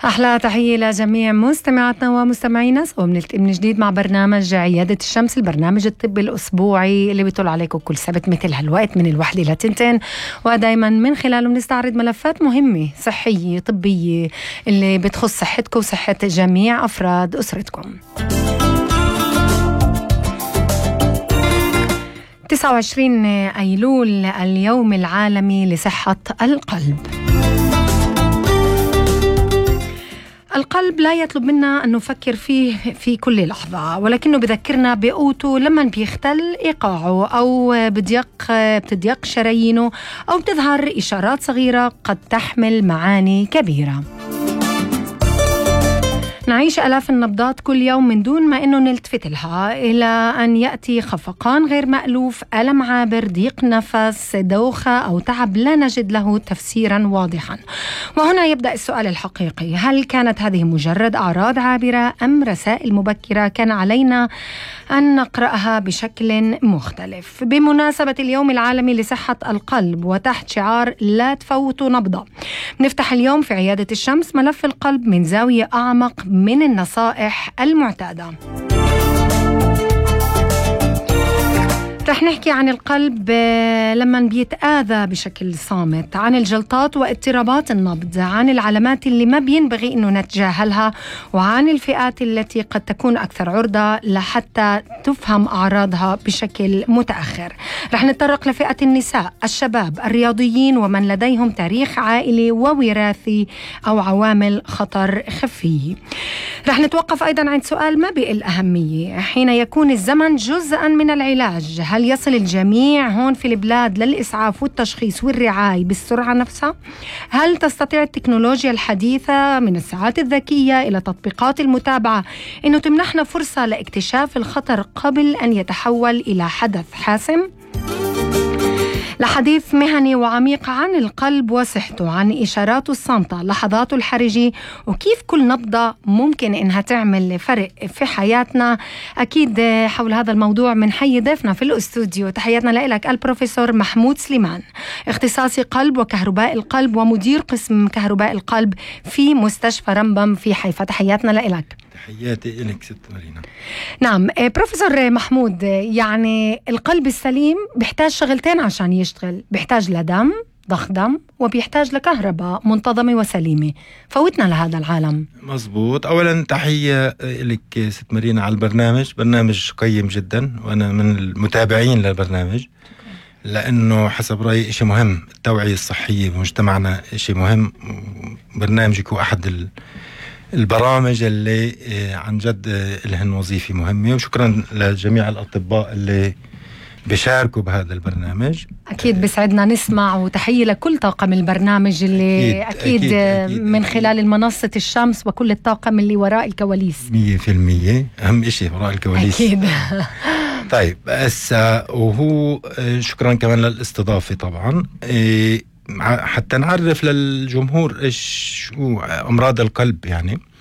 أحلى تحية لجميع مستمعاتنا ومستمعينا. وبنلتقي من جديد مع برنامج عيادة الشمس، البرنامج الطبي الأسبوعي اللي بيطل عليكم كل سبت مثل هالوقت من 1 إلى 2، ودايما من خلاله بنستعرض ملفات مهمة صحية طبية اللي بتخص صحتكم وصحة جميع أفراد أسرتكم. 29 أيلول اليوم العالمي لصحة القلب. القلب لا يطلب منا أن نفكر فيه في كل لحظة، ولكنه بذكرنا بقوته لما بيختل إيقاعه أو بتضيق شرايينه أو بتظهر إشارات صغيرة قد تحمل معاني كبيرة. نعيش آلاف النبضات كل يوم من دون ما أنه نلتفت لها، إلى أن يأتي خفقان غير مألوف، ألم عابر، ضيق نفس، دوخة أو تعب لا نجد له تفسيرا واضحا. وهنا يبدأ السؤال الحقيقي: هل كانت هذه مجرد أعراض عابرة أم رسائل مبكرة كان علينا أن نقرأها بشكل مختلف؟ بمناسبة اليوم العالمي لصحة القلب وتحت شعار لا تفوتوا نبضة، نفتح اليوم في عيادة الشمس ملف القلب من زاوية أعمق من النصائح المعتادة. رح نحكي عن القلب لما بيتآذى بشكل صامت، عن الجلطات واضطرابات النبض، عن العلامات اللي ما بينبغي إنه نتجاهلها، وعن الفئات التي قد تكون أكثر عرضة لحتى تفهم أعراضها بشكل متأخر. رح نتطرق لفئة النساء، الشباب، الرياضيين، ومن لديهم تاريخ عائلي ووراثي أو عوامل خطر خفي. رح نتوقف أيضا عند سؤال ما بقل أهمية: حين يكون الزمن جزءا من العلاج، هل يصل الجميع هون في البلاد للإسعاف والتشخيص والرعاية بالسرعة نفسها؟ هل تستطيع التكنولوجيا الحديثة من الساعات الذكية إلى تطبيقات المتابعة إنه تمنحنا فرصة لاكتشاف الخطر قبل أن يتحول إلى حدث حاسم؟ لحديث مهني وعميق عن القلب وصحته، عن إشاراته الصامتة، لحظاته الحرجة، وكيف كل نبضة ممكن إنها تعمل فرق في حياتنا. أكيد حول هذا الموضوع من حي ضيفنا في الأستوديو. تحياتنا لك البروفيسور محمود سليمان، اختصاصي قلب وكهرباء القلب ومدير قسم كهرباء القلب في مستشفى رمبم في حيفا. تحياتنا لك. تحياتي لك ست مارينا. نعم بروفيسور محمود، يعني القلب السليم بيحتاج شغلتين عشان يشتغل، بيحتاج لدم، ضخ دم، وبيحتاج لكهرباء منتظمة وسليمة. فوتنا لهذا العالم. مزبوط. أولا تحية لك ست مارينا على البرنامج، برنامج قيم جدا وأنا من المتابعين للبرنامج، لأنه حسب رأيي إشي مهم. التوعية الصحية بمجتمعنا إشي مهم. برنامجك هو أحد البرامج اللي عن جد لهن وظيفة مهمة، وشكرا لجميع الأطباء اللي بيشاركوا بهذا البرنامج. أكيد بسعدنا نسمع، وتحية لكل طاقم البرنامج اللي أكيد من خلال المنصة الشمس وكل الطاقم اللي وراء الكواليس. 100% أهم إشي وراء الكواليس. أكيد. طيب بس وهو شكرا كمان للاستضافة طبعا، حتى نعرف للجمهور إيش هو أمراض القلب. يعني